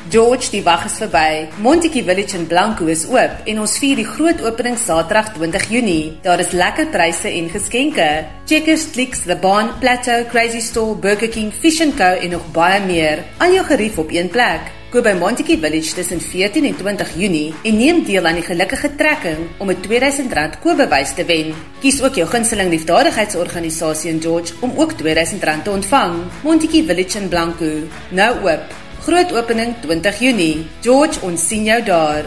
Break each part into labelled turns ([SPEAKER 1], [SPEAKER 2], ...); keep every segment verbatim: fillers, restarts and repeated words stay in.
[SPEAKER 1] George, die wag is verby. Montetjie Village in Blanco is oop en ons vier die groot opening Saterdag twintig Junie. Daar is lekker pryse en geskenke. Checkers, Clicks, The Barn, Plateau, Crazy Store, Burger King, Fish and Co en nog baie meer. Al jou gerief op een plek. Koop by Montetjie Village tussen veertien en twintig Junie en neem deel aan die gelukkige trekking om 'n tweeduisend rand koopbewys te wen. Kies ook jou gunsteling liefdadigheidsorganisasie in George om ook tweeduisend rand te ontvang. Montetjie Village in Blanco. Nou oop. Groot opening twintig Junie. George, ons sien jou daar.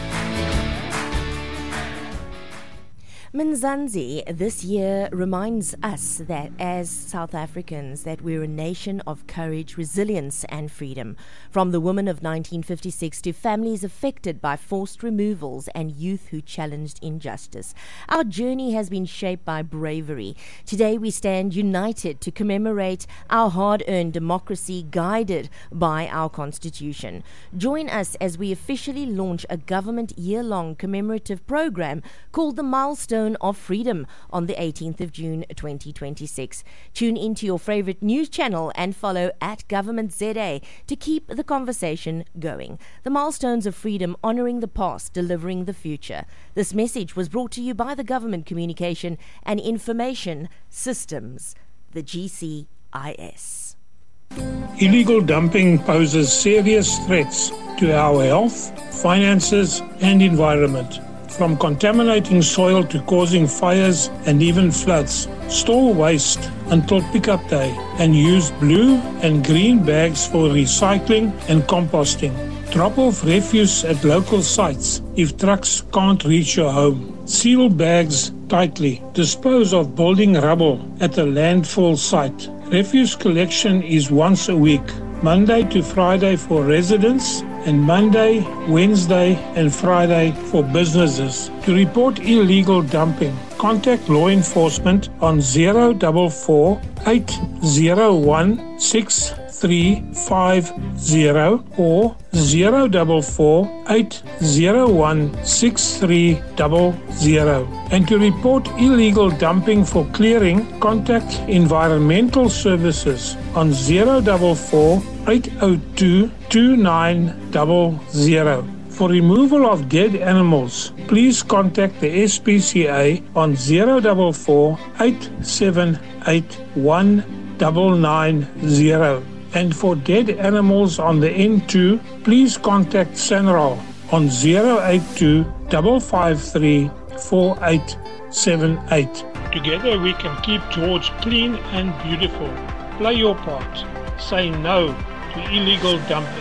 [SPEAKER 2] Mzansi this year reminds us that as South Africans that we're a nation of courage, resilience and freedom. From the women of nineteen fifty-six to families affected by forced removals and youth who challenged injustice. Our journey has been shaped by bravery. Today we stand united to commemorate our hard-earned democracy guided by our Constitution. Join us as we officially launch a government year-long commemorative program called the Milestone of Freedom on the eighteenth of June twenty twenty-six. Tune into your favorite news channel and follow at Government Z A to keep the conversation going. The Milestones of Freedom, honouring the past, delivering the future. This message was brought to you by the Government Communication and Information Systems, the G C I S.
[SPEAKER 3] Illegal dumping poses serious threats to our health, finances and environment. From contaminating soil to causing fires and even floods. Store waste until pickup day and use blue and green bags for recycling and composting. Drop off refuse at local sites if trucks can't reach your home. Seal bags tightly. Dispose of building rubble at a landfill site. Refuse collection is once a week, Monday to Friday for residents and Monday, Wednesday and Friday for businesses. To report illegal dumping, contact law enforcement on zero four four, eight zero one, six three five zero or zero four four, eight zero one, six three zero zero. And to report illegal dumping for clearing, contact Environmental Services on zero four four, eight zero two, two nine zero zero. For removal of dead animals, please contact the S P C A on zero four four, eight seven eight one, nine nine zero. And for dead animals on the N two, please contact SANRAL on zero eight two, five five three, four eight seven eight. Together we can keep George clean and beautiful. Play your part. Say no to illegal dumping.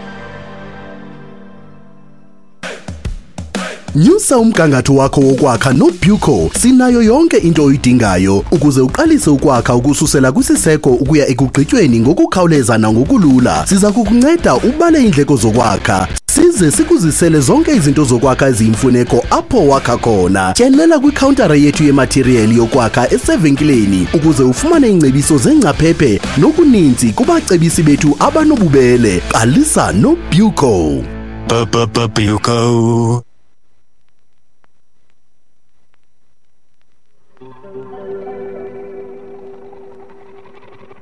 [SPEAKER 4] Nyusa umgangatho wakho wokwakha noBuco. Sinayo yonke into oyidingayo ukuze uqalise ukwakha ukususela kwisiseko ukuya ekugqityweni ngokukhawuleza nangokulula. Siza kukunceda ubale indleko zokwakha. Size sikuzisele zonke izinto zokwakha eziyimfuneko apho wakha khona. Tyelela kwicounter yethu yematerial yokwakha esevenkileni ukuze ufumane ingcebiso zengcaphephe nokuninzi kubacebisi bethu abanobubele. Qalisa noBuco.
[SPEAKER 5] Buco.